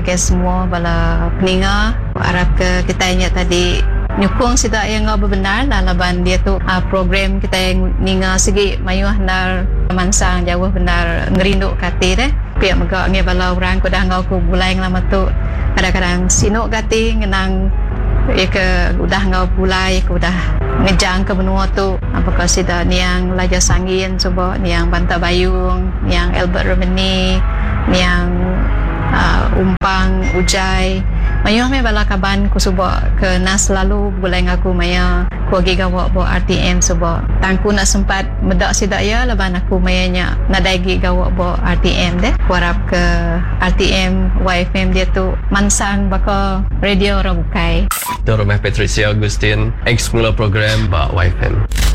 ke semua bala peninga harap ke kita ingat tadi nyukung sida yang ngau benar laban dia tu program kita yang ninga segi mayuh nar mansang jauh benar ngerindu kati deh pihak megak nge bala orang ko dah ngau ku bulai lama tu kadang-kadang sinuk kati ngenang ke udah ngau bulai ku dah ngejang ke benua tu apakah sida niang Laja Sangin coba niang Banta Bayung niang Albert Romani niang Umpang Ujai mayuh me bala kaban ku suba ke nas lalu bulai ngaku maya ku agi gawak bo RTM suba tangku nak sempat medak sida ya laban aku mayanya nadaigi gawak bo RTM deh ku harap ke RTM YFM dia tu mansang baka radio orang bukai Itu Rumah Patricia Agustin ex mula program ba YFM.